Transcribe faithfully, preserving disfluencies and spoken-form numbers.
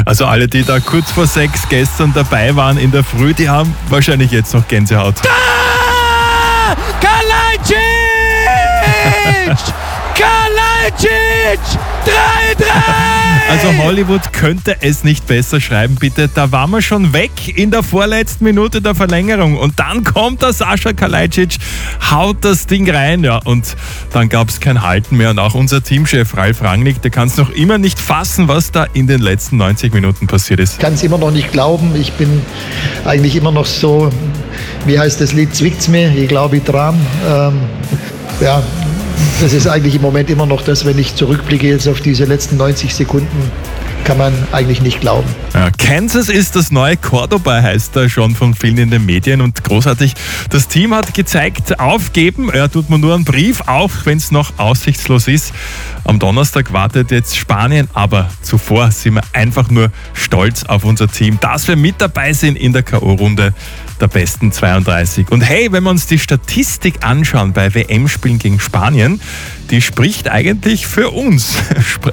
Also alle, die da kurz vor sechs gestern dabei waren in der Früh, die haben wahrscheinlich jetzt noch Gänsehaut. Ah! Kalajdzic! Kalajdzic! drei drei! Also Hollywood könnte es nicht besser schreiben, bitte. Da waren wir schon weg in der vorletzten Minute der Verlängerung. Und dann kommt der Sascha Kalajdzic, haut das Ding rein. Ja, und dann gab es kein Halten mehr. Und auch unser Teamchef Ralf Rangnick, der kann es noch immer nicht fassen, was da in den letzten neunzig Minuten passiert ist. Ich kann es immer noch nicht glauben. Ich bin eigentlich immer noch so, wie heißt das Lied, zwickt's mir, ich glaube ich dran. Ähm, ja, das ist eigentlich im Moment immer noch das, wenn ich zurückblicke jetzt auf diese letzten neunzig Sekunden, kann man eigentlich nicht glauben. Ja, Kansas ist das neue Cordoba, heißt er schon von vielen in den Medien, und großartig. Das Team hat gezeigt, aufgeben, ja, tut man nur einen Brief, auch wenn es noch aussichtslos ist. Am Donnerstag wartet jetzt Spanien, aber zuvor sind wir einfach nur stolz auf unser Team, dass wir mit dabei sind in der K O-Runde der besten zweiunddreißig. Und hey, wenn wir uns die Statistik anschauen bei W M-Spielen gegen Spanien, die spricht eigentlich für uns.